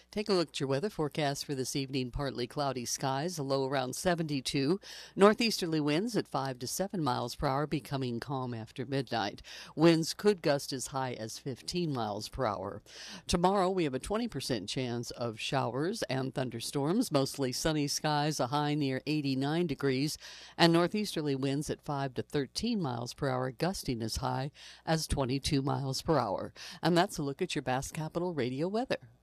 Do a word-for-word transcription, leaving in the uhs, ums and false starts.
Take a look at your weather forecast for this evening. Partly cloudy skies, a low around seventy-two. Northeasterly winds at five to seven miles per hour, becoming calm after midnight. Winds could gust as high as fifteen miles per hour. Tomorrow, we have a twenty percent chance of showers and thunderstorms. Mostly sunny skies, a high near eighty-nine degrees, and northeasterly winds at five to thirteen miles per hour, gusting as high as twenty-two miles per hour. And that's a look at your Bass Capital Radio weather.